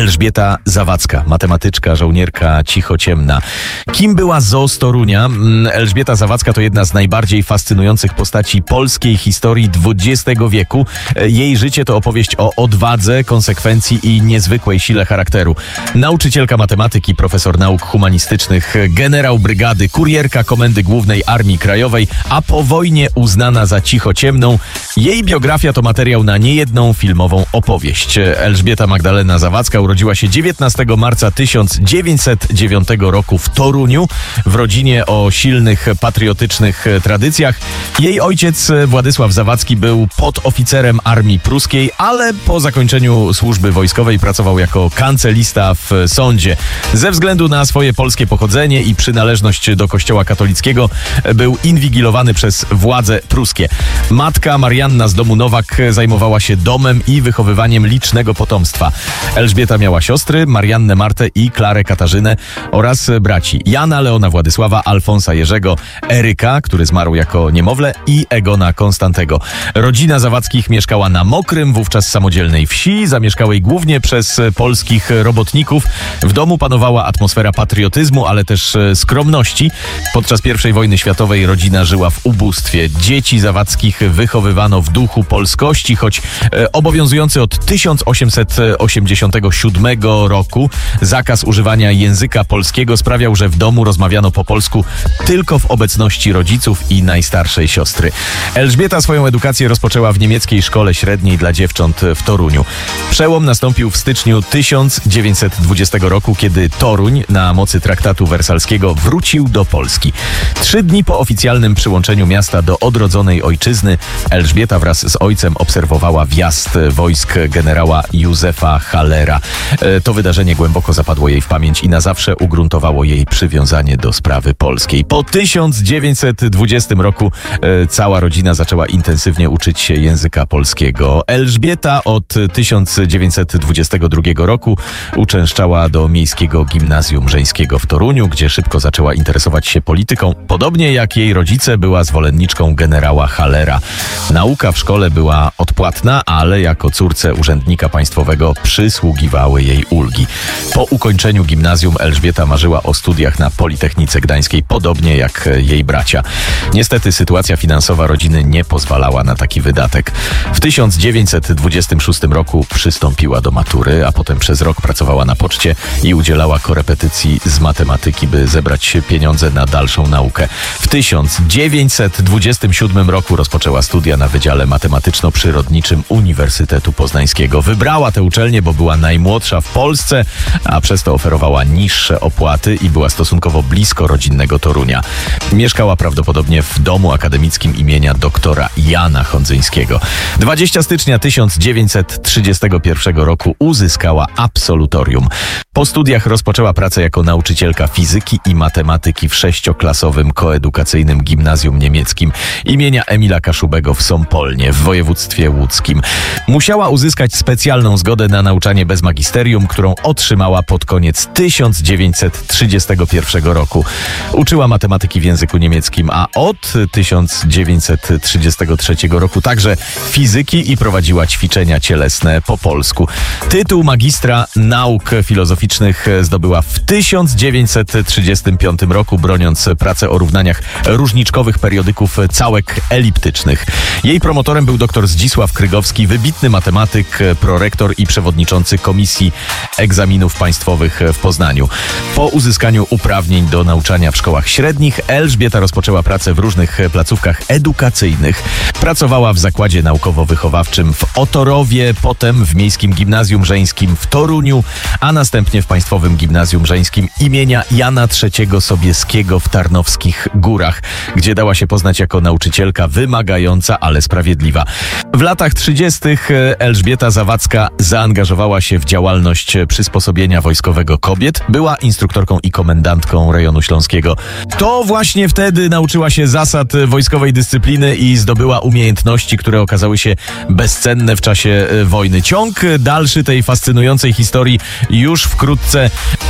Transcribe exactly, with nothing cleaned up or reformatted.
Elżbieta Zawadzka, matematyczka, żołnierka cichociemna. Kim była zo z Torunia? Elżbieta Zawadzka to jedna z najbardziej fascynujących postaci polskiej historii dwudziestego wieku. Jej życie to opowieść o odwadze, konsekwencji i niezwykłej sile charakteru. Nauczycielka matematyki, profesor nauk humanistycznych, generał brygady, kurierka Komendy Głównej Armii Krajowej, a po wojnie uznana za cichociemną. Jej biografia to materiał na niejedną filmową opowieść. Elżbieta Magdalena Zawadzka urodziła się dziewiętnastego marca tysiąc dziewięćset dziewiątego roku w Toruniu, w rodzinie o silnych, patriotycznych tradycjach. Jej ojciec Władysław Zawadzki był podoficerem armii pruskiej, ale po zakończeniu służby wojskowej pracował jako kancelista w sądzie. Ze względu na swoje polskie pochodzenie i przynależność do kościoła katolickiego był inwigilowany przez władze pruskie. Matka Marianna z domu Nowak zajmowała się domem i wychowywaniem licznego potomstwa. Elżbieta miała siostry, Mariannę Martę i Klarę Katarzynę oraz braci Jana, Leona Władysława, Alfonsa Jerzego, Eryka, który zmarł jako niemowlę, i Egona Konstantego. Rodzina Zawadckich mieszkała na Mokrym, wówczas samodzielnej wsi, zamieszkałej głównie przez polskich robotników. W domu panowała atmosfera patriotyzmu, ale też skromności. Podczas pierwszej wojny światowej rodzina żyła w ubóstwie. Dzieci Zawadzkich wychowywano w duchu polskości, choć obowiązujący od tysiąc osiemset osiemdziesiątego siódmego roku zakaz używania języka polskiego sprawiał, że w domu rozmawiano po polsku tylko w obecności rodziców i najstarszej siostry. Elżbieta swoją edukację rozpoczęła w niemieckiej szkole średniej dla dziewcząt w Toruniu. Przełom nastąpił w styczniu tysiąc dziewięćset dwudziestego roku, kiedy Toruń na mocy traktatu wersalskiego wrócił do Polski. Trzy dni po oficjalnym przyłączeniu miasta do odrodzonej ojczyzny Elżbieta wraz z ojcem obserwowała wjazd wojsk generała Józefa Hallera. To wydarzenie głęboko zapadło jej w pamięć i na zawsze ugruntowało jej przywiązanie do sprawy polskiej. Po tysiąc dziewięćset dwudziestym roku e, cała rodzina zaczęła intensywnie uczyć się języka polskiego. Elżbieta od tysiąc dziewięćset dwudziestego drugiego roku uczęszczała do Miejskiego Gimnazjum Żeńskiego w Toruniu, gdzie szybko zaczęła interesować się polityką. Podobnie jak jej rodzice, była zwolenniczką generała Hallera. Nauka w szkole była odpłatna, ale jako córce urzędnika państwowego przysługiwały jej ulgi. Po ukończeniu gimnazjum Elżbieta marzyła o studiach na Politechnice Gdańskiej, podobnie jak jej bracia. Niestety sytuacja finansowa rodziny nie pozwalała na taki wydatek. W tysiąc dziewięćset dwudziestym szóstym roku przystąpiła do matury, a potem przez rok pracowała na poczcie i udzielała korepetycji z matematyki, by zebrać pieniądze na dalszą naukę. W tysiąc dziewięćset dwudziestym siódmym roku rozpoczęła studia na Wydziale Matematyczno-Przyrodniczym Uniwersytetu Poznańskiego. Wybrała tę uczelnię, bo była najmłodsza w Polsce, a przez to oferowała niższe opłaty i była stosunkowo blisko rodzinnego Torunia. Mieszkała prawdopodobnie w domu akademickim imienia doktora Jana Hondzyńskiego. dwudziestego stycznia tysiąc dziewięćset trzydziestego pierwszego roku uzyskała absolutorium. Po studiach rozpoczęła pracę jako nauczycielka fizyki i matematyki w sześcioklasowym koedukacyjnym gimnazjum niemieckim imienia Emila Kaszubego w Sąpolnie w województwie łódzkim. Musiała uzyskać specjalną zgodę na nauczanie bez magisterium, którą otrzymała pod koniec tysiąc dziewięćset trzydziestego pierwszego roku. Uczyła matematyki w języku niemieckim, a od tysiąc dziewięćset trzydziestego trzeciego roku także fizyki i prowadziła ćwiczenia cielesne po polsku. Tytuł magistra nauk filozoficznych zdobyła w tysiąc dziewięćset trzydziestym piątym roku, broniąc pracę o równaniach różniczkowych periodyków całek eliptycznych. Jej promotorem był dr Zdzisław Krygowski, wybitny matematyk, prorektor i przewodniczący Komisji Egzaminów Państwowych w Poznaniu. Po uzyskaniu uprawnień do nauczania w szkołach średnich Elżbieta rozpoczęła pracę w różnych placówkach edukacyjnych. Pracowała w Zakładzie Naukowo-Wychowawczym w Otorowie, potem w Miejskim Gimnazjum Żeńskim w Toruniu, a następnie w Państwowym Gimnazjum Żeńskim imienia Jana trzeciego Sobieskiego w Tarnowskich Górach, gdzie dała się poznać jako nauczycielka wymagająca, ale sprawiedliwa. W latach trzydziestych Elżbieta Zawadzka zaangażowała się w działalność przysposobienia wojskowego kobiet. Była instruktorką i komendantką rejonu śląskiego. To właśnie wtedy nauczyła się zasad wojskowej dyscypliny i zdobyła umiejętności, które okazały się bezcenne w czasie wojny. Ciąg dalszy tej fascynującej historii już wkrótce.